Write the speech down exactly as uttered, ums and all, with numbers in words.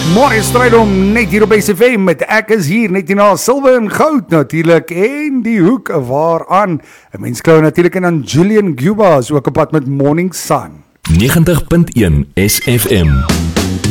Môre stryd om net hier op S F M met ek is hier net hier na silwer en goud natuurlik en die hoek waaraan 'n mens klou natuurlik en aan Julian Guba is ook op pad met Morning Sun negentig punt een S F M.